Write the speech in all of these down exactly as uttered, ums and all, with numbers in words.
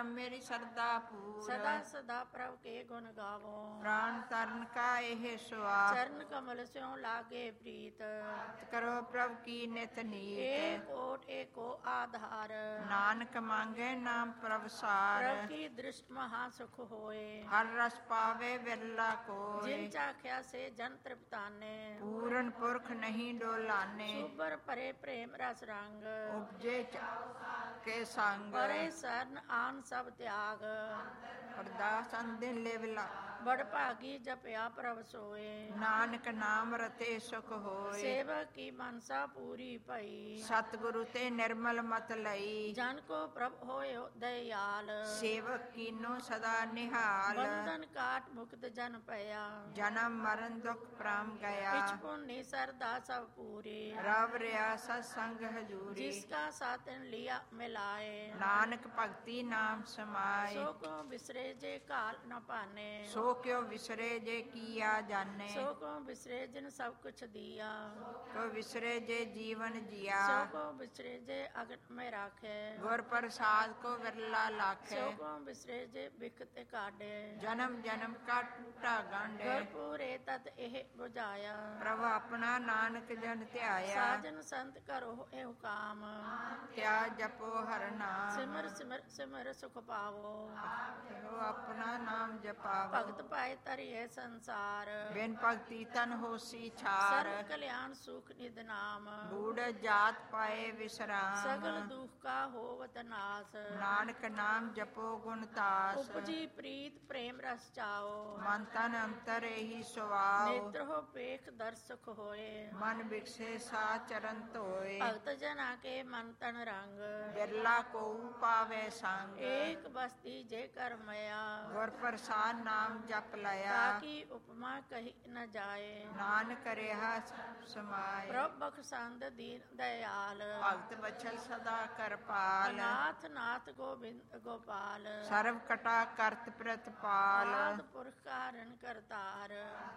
ਮੇਰੀ ਸਰਦਾ ਪੂਰ ਸਦਾ ਸਦਾ ਪ੍ਰਭ ਕੇ ਗੁਣ ਗਾਵੋ। ਪ੍ਰਾਨ ਤਰਨ ਕਾ ਇਹ ਸਵਾਸ ਚਰਨ ਕਮਲ ਸਿਉ ਲਾਗੇ ਪ੍ਰੀਤ। ਕਰੋ ਪ੍ਰਭ ਕੀ ਨਿਤ ਨੀਤ ਏਕ ਓਟ ਏਕੋ ਆਧਾਰ। ਨਾਨਕ ਮੰਗੇ ਨਾਮ ਪ੍ਰਭ ਸਾਰ ਪ੍ਰਭ ਕੀ ਦ੍ਰਿਸ਼ਟ ਮਹਾ ਸੁਖ ਹੋਏ। ਹਰ ਰਸ ਪਾਵੇ ਵਿਰਲਾ ਕੋਇ ਜਿਨ ਚਾਖਿਆ ਸੇ ਜਨ ਤ੍ਰਿਪਤਾਨੇ। ਪੂਰਨ ਪੁਰਖ ਨਹੀਂ ਡੋਲਾਨੇ ਸੁਬਰ ਭਰੇ ਪ੍ਰੇਮ ਰਸ ਰੰਗ। ਉਪਜੇ ਚ ਕੇ ਸੰਗ ਪਰੇ ਸਰਨ ਆਨ ਸਭ ਤਿਆਗ। ਅਰਦਾਸ ਅੰਦਿਨ ਲਿਵਲਾ ਬੜ ਭਾਗੀ ਜਪਿਆ ਪ੍ਰਭ ਸੋਏ। ਨਾਨਕ ਨਾਮ ਰਤੇ ਸੁਖ ਹੋਏ ਸੇਵਕ ਕੀ ਮਨਸਾ ਪੂਰੀ ਭਈ। ਸਤਿਗੁਰੂ ਤੇ ਨਿਰਮਲ ਮਤ ਲਈ ਜਨ ਕੋ ਪ੍ਰਭ ਹੋਇ ਦਇਆਲ। ਸੇਵਕ ਕੀਨੋ ਸਦਾ ਨਿਹਾਲ ਬੰਧਨ ਕਾਟ ਮੁਕਤ ਜਨ ਭਇਆ। ਜਨਮ ਮਰਨ ਦੁਖ ਪ੍ਰਾਮ ਗਿਆ ਇਛ ਪੁੰਨੀ ਸਰਦਾ ਸਭ ਪੂਰੀ। ਰਵ ਰਿਆ ਸਤ ਸੰਗ ਹਜੂਰੀ जिसका सातन लिया मिलाए। ਨਾਨਕ ਭਗਤੀ ਨਾਮ ਸਮਾਏ सो को बिसरे जे काल न पाने। ਸੋ ਕਿਉ ਵਿਸਰੇ ਜੇ ਕੀਆ ਜਾਣੇ सो को बिसरे जिन सब कुछ दिया। ਕੋ ਵਿਸਰੇ ਜੇ ਜੀਵਨ ਜੀਆ सो को बिसरे जे अगन में राखे। ਗੁਰ ਪ੍ਰਸਾਦ ਕੋ ਵਿਰਲਾ सो ਲਾਖੇ को बिसरे जे बिकते काटे। ਜਨਮ ਜਨਮ ਕਾ ਟੂਟਾ ਗੰਢ घर पूरे तत एह बुझाया। ਪ੍ਰਭ ਆਪਣਾ ਨਾਨਕ ਜਨ ਧਿਆਇਆ साजन संत करो एहु काम। ਕਿਆ ਜਪੋ ਹਰ ਨਾਮ सिमर सिमर सिमर सुख पावो। ਉਹ ਆਪਣਾ ਨਾਮ ਜਪਾਵੋ भगत पाए तरिए संसार। ਬਿਨ ਭਗਤੀ ਤਨ ਹੋਸੀ ਛਾਰ सर्व कल्याण सुख निध नाम। ਬੂੜ ਜਾਤ ਪਾਏ ਵਿਸਰਾਮ सगल दुख का होवत नाश। ਨਾਨਕ ਨਾਮ ਜਪੋ ਗੁਣ ਤਾਸ उपजी प्रीत प्रेम रस चाओ। ਮਨ ਤਨ ਅੰਤਰ ਇਹੀ ਸੁਆਓ नेत्र हो पेख दर्शक होए। ਮਨ ਵਿਕਸੇ ਸਾ ਚਰਨ ਧੋਏ भक्त जना के मन तन रंग। ਬਿਰਲਾ ਕੋ ਪਾਵੇ ਸੰਗ एक बस्ती जे कर मया। ਗੁਰ ਪ੍ਰਸਾਦ ਨਾਮ ਜਪ ਲਿਆ ताकि उपमा कही न जाए। ਨਾਨਕ ਰਿਹਾ ਸਮਾਏ प्रभ बख्शंद दीन दयाल। ਭਗਤ ਬਚਲ ਸਦਾ ਕਰਪਾਲ नाथ नाथ गोविंद गोपाल। ਸਰਵ ਕਟਾ ਕਰਤ ਪ੍ਰਤਪਾਲ आद पुरख कारण करतार।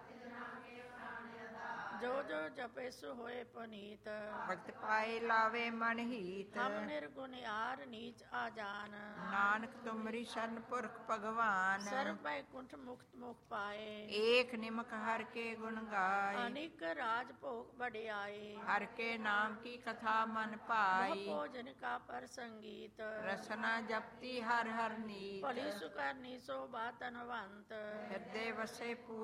जो जो जपे सो होए पुनीत। ਭਗਤ ਪਾਏ ਲਾਵੇ ਮਨ ਹੀਤ हम निर्गुण यार नीच आजान। ਨਾਨਕ ਤੁਮਰੀ ਸ਼ਰਨ ਪੁਰਖ ਭਗਵਾਨ सर्व बैकुंठ मुक्त मुख पाए। ਏਕ ਨਿਮਕ ਹਰ ਕੇ ਗੁਣ ਗਾਏ अनिक राज भोग बढ़ियाए। ਹਰ ਕੇ ਨਾਮ ਕੀ ਕਥਾ ਮਨ वह ਪਾਈ भोजन का पर संगीत। ਰਸਨਾ ਜਪਤੀ ਹਰ ਹਰ ਨੀਤ भली सुकरनी शोभा तनवंत। ਹਿਰਦੇ ਵਸੇ ਪੂਰ